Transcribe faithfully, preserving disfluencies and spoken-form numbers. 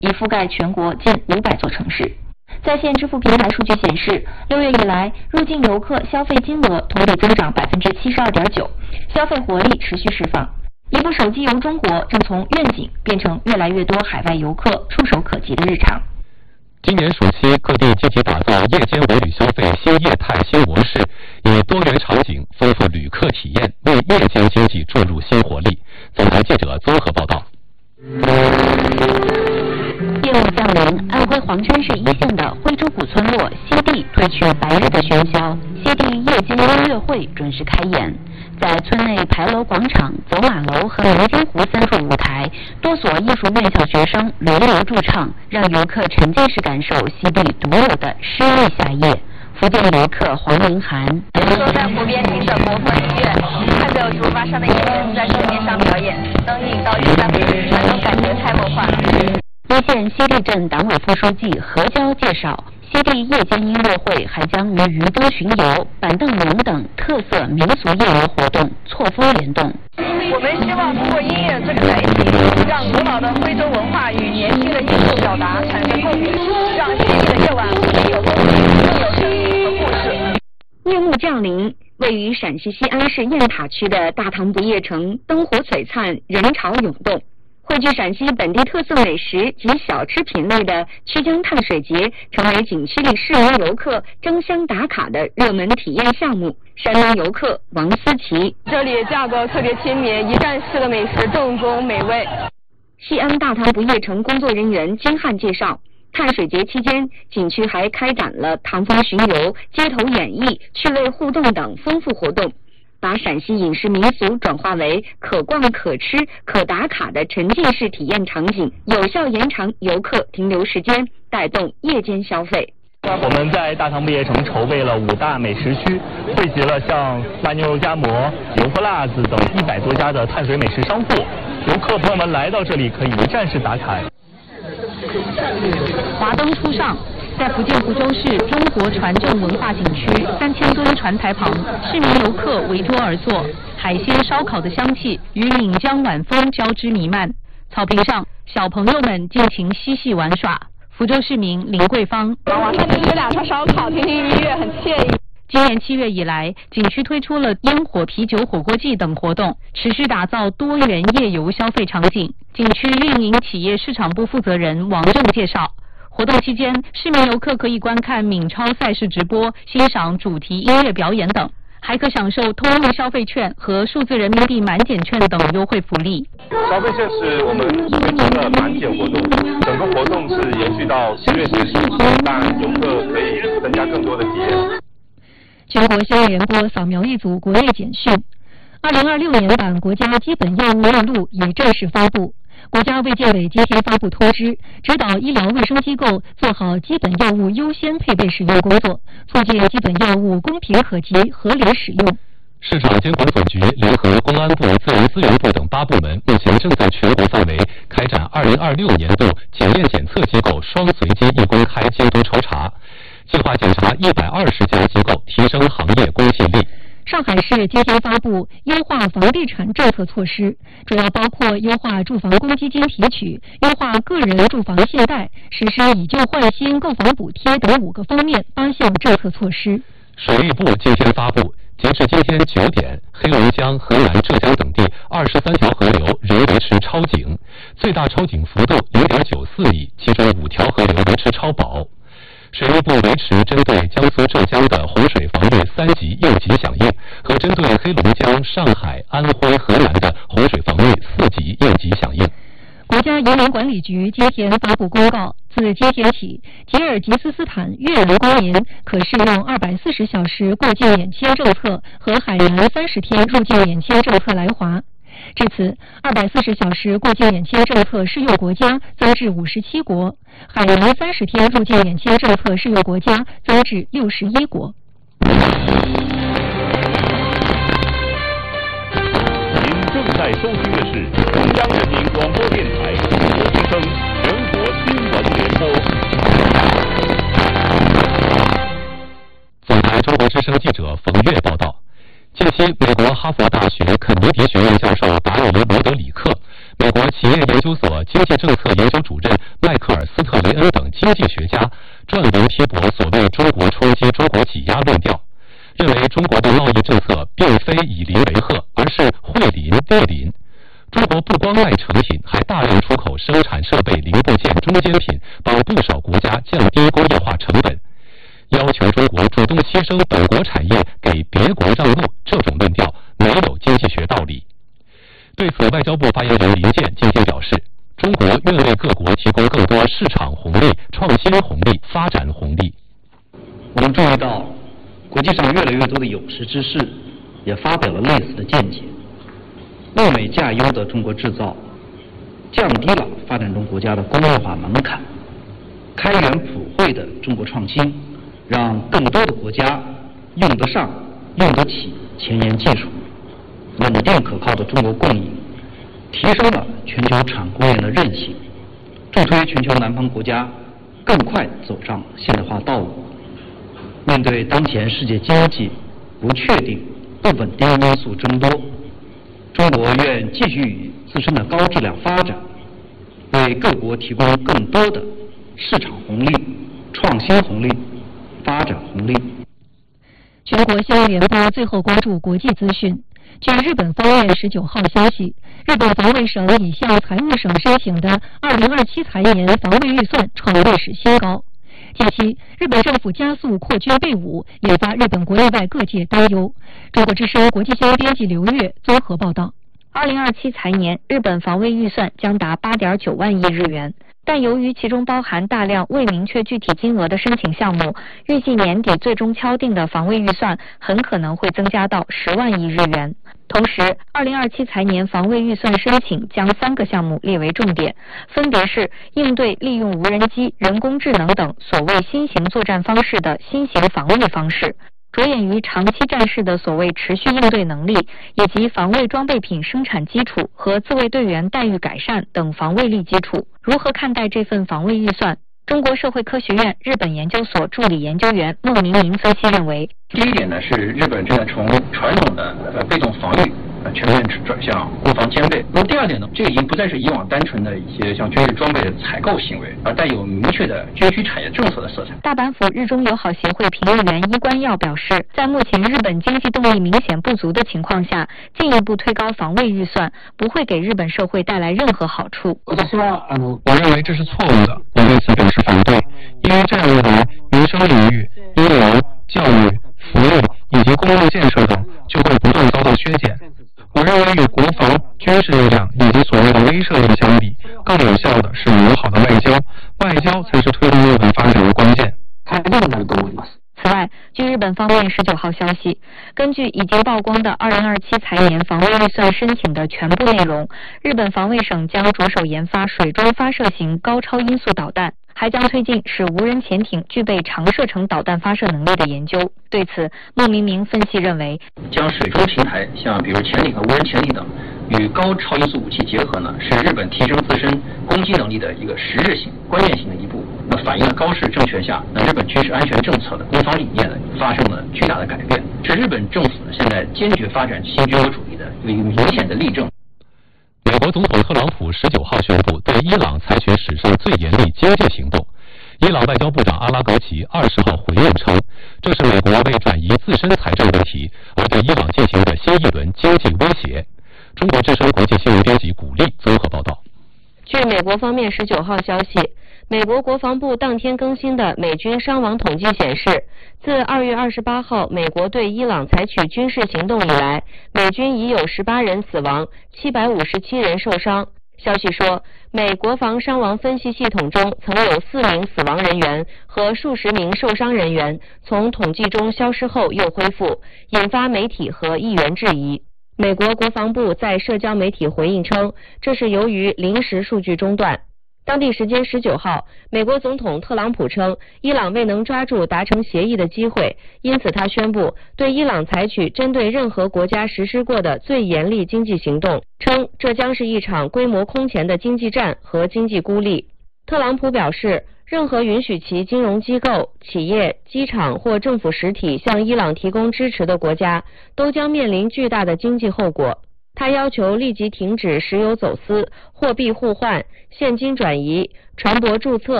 已覆盖全国近五百座城市。在线支付平台数据显示，六月以来，入境游客消费金额同比增长百分之七十二点九，消费活力持续释放。一部手机游中国正从愿景变成越来越多海外游客触手可及的日常。 今年暑期，各地积极打造夜间文旅消费新业态新模式，以多元场景丰富旅客体验，为夜间经济注入新活力。总台记者综合报道。 夜幕降临，安徽黄山市一线的徽州古村落西地褪去白日的喧嚣，西地夜间音乐会准时开演。在村内牌楼广场、走马楼和明江湖三处舞台，多所艺术院校学生轮流驻唱，让游客沉浸式感受西地独有的诗意夏夜。福建游客黄明涵坐在湖边听着国风音乐，看着竹筏上的艺人在水面上表演，灯影倒映在湖面，那种感觉太梦幻了。 一县西地镇党委副书记何娇介绍，西地夜间音乐会还将与渔歌巡游、板凳龙等特色民俗业余活动错峰联动。 我们希望通过音乐这个载体，让古老的徽州文化与年轻的艺术表达产生共鸣，让西地的夜晚更有风情，更有生命和故事。 夜幕降临，位于陕西西安市雁塔区的大唐不夜城灯火璀璨，人潮涌动。汇聚陕西本地特色美食及小吃品类的曲江碳水节，成为景区里市民游客争相打卡的热门体验项目。山东游客王思琪， 这里价格特别亲民，一站式的美食正宗美味。 西安大唐不夜城工作人员金汉介绍，碳水节期间，景区还开展了唐风巡游、街头演绎、趣味互动等丰富活动，把陕西饮食民俗转化为可逛可吃可打卡的沉浸式体验场景，有效延长游客停留时间，带动夜间消费。 我们在大唐不夜城筹备了五大美食区，汇集了像腊牛肉夹馍、油泼辣子等一百多家的碳水美食商户，游客朋友们来到这里可以一站式打卡。 华灯初上，在福建福州市中国船镇文化景区三千吨船台旁，市民游客围桌而坐，海鲜烧烤的香气与闽江晚风交织弥漫。草坪上，小朋友们尽情嬉戏玩耍。福州市民林桂芳， 晚上吃两串烧烤，听听音乐，很惬意。 今年七月以来，景区推出了烟火、啤酒、火锅季等活动，持续打造多元夜游消费场景。景区运营企业市场部负责人王正介绍，活动期间，市民游客可以观看闽超赛事直播，欣赏主题音乐表演等，还可享受通用消费券和数字人民币满减券等优惠福利。 消费券是我们推出的满减活动，整个活动是延续到十月结束，但游客可以增加更多的体验。 全国新闻联播扫描一组国内简讯。二零二六年版国家基本药物目录已正式发布。国家卫健委今天发布通知，指导医疗卫生机构做好基本药物优先配备使用工作，促进基本药物公平可及、合理使用。 市场监管总局联合公安部、自然资源部等八部门，目前正在全国范围开展二零二六年度检验检测机构双随机一公开监督抽查，计划检查一百二十家机构，提升行业公信力。 上海市今天发布优化房地产政策措施，主要包括优化住房公积金提取、优化个人住房信贷、实施以旧换新购房补贴等五个方面八项政策措施。 水利部今天发布，截至今天九点，黑龙江、河南、浙江等地二十三条河流仍维持超警，最大超警幅度零点九四米，其中五条河流维持超保。水利部维持针对江苏、浙江的洪水防御三级应急响应和针对黑龙江、上海、安徽、河南的洪水防御四级应急响应。 国家移民管理局今天发布公告，自今天起，吉尔吉斯斯坦越南公民可适用二百四十小时过境免签政策和海南三十天入境免签政策来华。至此，二百四十小时过境免签政策适用国家增至五十七国，海南三十天入境免签政策适用国家增至六十一国。 您正在收听的是中央人民广播电台国之声全国新闻联播。 总台中国之声记者冯月报道。近期，美国哈佛大学肯尼迪学院教授达里·罗德里克、美国企业研究所经济政策研究主任迈克尔经济学家撰文批驳所谓中国冲击、中国挤压论调，认为中国的贸易政策并非以邻为壑，而是惠邻利邻。中国不光卖成品，还大量出口生产设备、零部件、中间品，帮不少国家降低工业化成本。要求中国主动牺牲本国产业给别国让路，这种论调没有经济学道理。对此，外交部发言人林健今天表示，中国愿为各国提供更多市场红利、创新红利、发展红利。 我们注意到，国际上越来越多的有识之士也发表了类似的见解。物美价优的中国制造，降低了发展中国家的工业化门槛；开源普惠的中国创新，让更多的国家用得上、用得起前沿技术；稳定可靠的中国供应，提升了全球产供链的韧性，助推全球南方国家更快走上现代化道路。面对当前世界经济不确定、不稳定因素增多，中国愿继续以自身的高质量发展，为各国提供更多的市场红利、创新红利、发展红利。 全国新闻联播最后关注国际资讯。据日本方面十九号消息，日本防卫省已向财务省申请的二零二七财年防卫预算创历史新高。近期，日本政府加速扩军备武，引发日本国内外各界担忧。中国之声国际新闻编辑刘月综合报道。 二零二七财年，日本防卫预算将达八点九万亿日元，但由于其中包含大量未明确具体金额的申请项目，预计年底最终敲定的防卫预算很可能会增加到十万亿日元。同时，二零二七财年防卫预算申请将三个项目列为重点，分别是应对利用无人机、人工智能等所谓新型作战方式的新型防卫方式，着眼于长期战事的所谓持续应对能力，以及防卫装备品生产基础和自卫队员待遇改善等防卫力基础。如何看待这份防卫预算？中国社会科学院日本研究所助理研究员孟明明分析认为， 第一点呢是日本正在从传统的呃被动防御呃全面转向国防兼备。那么第二点呢，这个已经不再是以往单纯的一些像军事装备的采购行为，而带有明确的军需产业政策的色彩。 大阪府日中友好协会评论员伊关耀表示，在目前日本经济动力明显不足的情况下，进一步推高防卫预算不会给日本社会带来任何好处。 我认为这是错误的，我对此表示反对，因为这样一来，民生领域、医疗、教育、服务以及公路建设等就会不断遭到削减。我认为与国防、军事力量以及所谓的威慑力相比，更有效的是友好的外交，外交才是推动日本发展的关键。 此外，据日本方面十九号消息，根据已经曝光的二零二七财年防卫预算申请的全部内容，日本防卫省将着手研发水中发射型高超音速导弹，还将推进使无人潜艇具备长射程导弹发射能力的研究。对此，孟明明分析认为， 将水中平台，像比如潜艇和无人潜艇等，与高超音速武器结合呢，是日本提升自身攻击能力的一个实质性、关键性的一步。那反映了高市政权下，那日本军事安全政策的攻防理念呢，发生了巨大的改变，是日本政府呢现在坚决发展新军国主义的一个明显的例证。 美国总统特朗普十九号宣布对伊朗采取史上最严厉经济行动。伊朗外交部长阿拉格齐二十号回应称，这是美国为转移自身财政问题而对伊朗进行的新一轮经济威胁。中国之声国际新闻编辑古丽综合报道。 据美国方面十九号消息，美国国防部当天更新的美军伤亡统计显示，自二月二十八号美国对伊朗采取军事行动以来，美军已有十八人死亡，七百五十七人受伤。消息说，美国防伤亡分析系统中曾有四名死亡人员和数十名受伤人员从统计中消失后又恢复，引发媒体和议员质疑。美国国防部在社交媒体回应称，这是由于临时数据中断。当地时间十九号，美国总统特朗普称，伊朗未能抓住达成协议的机会，因此他宣布对伊朗采取针对任何国家实施过的最严厉经济行动，称这将是一场规模空前的经济战和经济孤立。特朗普表示，任何允许其金融机构、企业、机场或政府实体向伊朗提供支持的国家，都将面临巨大的经济后果。他要求立即停止石油走私、货币互换、现金转移、船舶注册